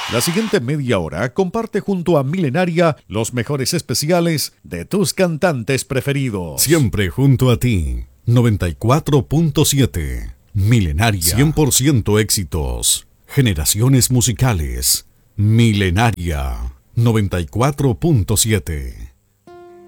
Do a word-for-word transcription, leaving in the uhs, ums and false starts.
La siguiente media hora comparte junto a Milenaria los mejores especiales de tus cantantes preferidos. Siempre junto a ti. noventa y cuatro punto siete. Milenaria. cien por ciento éxitos. Generaciones musicales. Milenaria. noventa y cuatro punto siete.